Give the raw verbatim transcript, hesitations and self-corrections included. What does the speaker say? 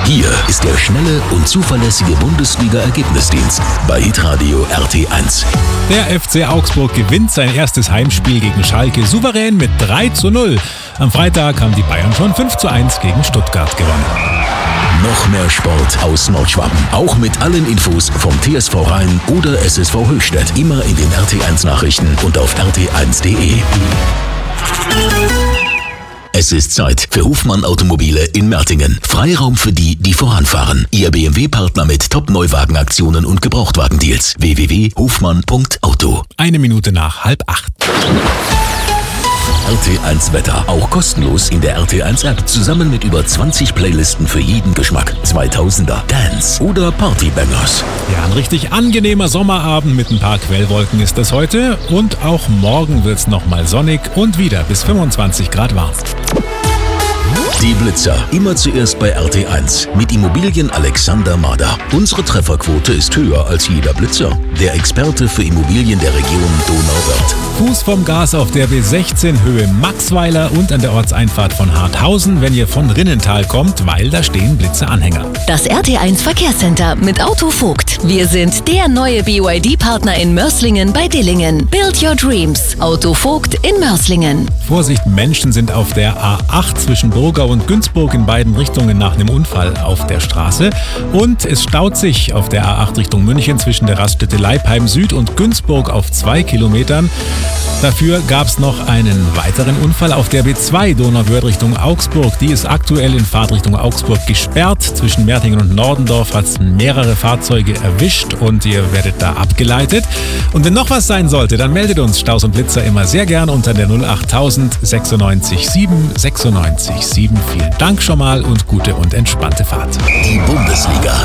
Hier ist der schnelle und zuverlässige Bundesliga-Ergebnisdienst bei Hitradio R T eins. Der F C Augsburg gewinnt sein erstes Heimspiel gegen Schalke souverän mit drei zu null. Am Freitag haben die Bayern schon fünf zu eins gegen Stuttgart gewonnen. Noch mehr Sport aus Nordschwaben. Auch mit allen Infos vom T S V Rhein oder S S V Höchstädt. Immer in den R T eins Nachrichten und auf R T eins punkt de. Es ist Zeit für Hofmann Automobile in Mertingen. Freiraum für die, die voranfahren. Ihr B M W-Partner mit Top-Neuwagenaktionen und Gebrauchtwagendeals. w w w punkt hofmann punkt auto. Eine Minute nach halb acht. R T eins Wetter. Auch kostenlos in der R T eins App. Zusammen mit über zwanzig Playlisten für jeden Geschmack. zweitausender, Dance oder Partybangers. Ja, ein richtig angenehmer Sommerabend mit ein paar Quellwolken ist es heute. Und auch morgen wird es nochmal sonnig und wieder bis fünfundzwanzig Grad warm. Die Blitzer. Immer zuerst bei R T eins. Mit Immobilien Alexander Mader. Unsere Trefferquote ist höher als jeder Blitzer. Der Experte für Immobilien der Region Donauwörth. Fuß vom Gas auf der B sechzehn Höhe Maxweiler und an der Ortseinfahrt von Harthausen, wenn ihr von Rinnental kommt, weil da stehen Blitzeranhänger. Das R T eins Verkehrscenter mit Auto Vogt. Wir sind der neue B Y D-Partner in Mörslingen bei Dillingen. Build your dreams. Auto Vogt in Mörslingen. Vorsicht, Menschen sind auf der A acht zwischen Burgau und Günzburg in beiden Richtungen nach einem Unfall auf der Straße. Und es staut sich auf der A acht Richtung München zwischen der Raststätte Leipheim Süd und Günzburg auf zwei Kilometern. Dafür gab es noch einen weiteren Unfall auf der B zwei Donauwörth Richtung Augsburg. Die ist aktuell in Fahrtrichtung Augsburg gesperrt. Zwischen Mertingen und Nordendorf hat es mehrere Fahrzeuge erwischt und ihr werdet da abgeleitet. Und wenn noch was sein sollte, dann meldet uns Staus und Blitzer immer sehr gern unter der null achttausend sechsundneunzig sieben sechsundneunzig sieben. Vielen Dank schon mal und gute und entspannte Fahrt. Die Bundesliga